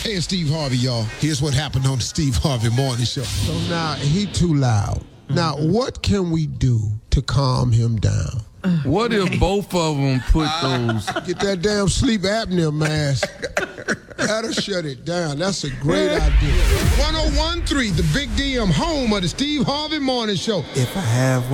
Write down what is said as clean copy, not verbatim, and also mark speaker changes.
Speaker 1: Hey, it's Steve Harvey, y'all. Here's what happened on the Steve Harvey Morning Show.
Speaker 2: So now he too loud. Now, what can we do to calm him down?
Speaker 3: What if both of them put those...
Speaker 2: Get that damn sleep apnea mask. That'll shut it down. That's a great idea.
Speaker 1: 1013, the Big DM, home of the Steve Harvey Morning Show.
Speaker 2: If I have